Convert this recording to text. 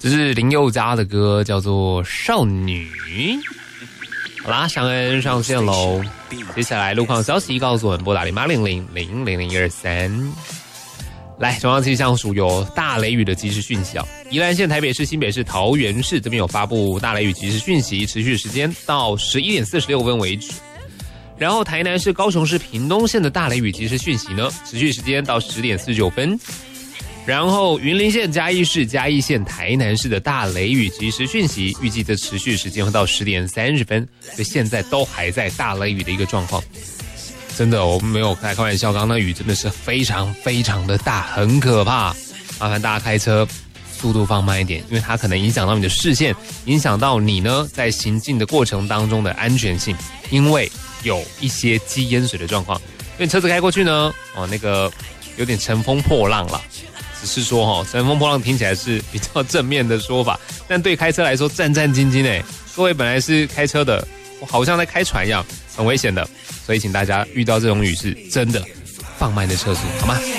这是林宥嘉的歌，叫做《少女》。好啦，尚恩上线喽。接下来路况消息告诉我们，拨打0800000123。来，中央气象署有大雷雨的即时讯息哦。宜兰县、台北市、新北市、桃园市这边有发布大雷雨即时讯息，持续时间到11点46分为止。然后台南市、高雄市、屏东县的大雷雨即时讯息呢，持续时间到10点49分。然后云林县、嘉义市、嘉义县、台南市的大雷雨即时讯息，预计的持续时间会到10点30分，所以现在都还在大雷雨的一个状况。真的，我们没有开玩笑，刚刚那雨真的是非常非常的大，很可怕。麻烦大家开车速度放慢一点，因为它可能影响到你的视线，影响到你呢在行进的过程当中的安全性，因为有一些积淹水的状况。因为车子开过去呢，那个有点乘风破浪了。只是说乘风破浪听起来是比较正面的说法，但对开车来说战战兢兢哎。各位本来是开车的，好像在开船一样，很危险的。所以请大家遇到这种雨是真的放慢的车速，好吗？